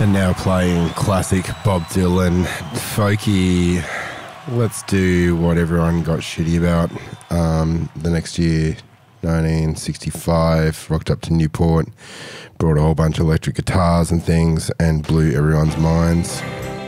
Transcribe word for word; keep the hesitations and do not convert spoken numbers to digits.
And now playing classic Bob Dylan, folky. Let's do what everyone got shitty about. Um, the next year, nineteen sixty-five, rocked up to Newport, brought a whole bunch of electric guitars and things, and blew everyone's minds.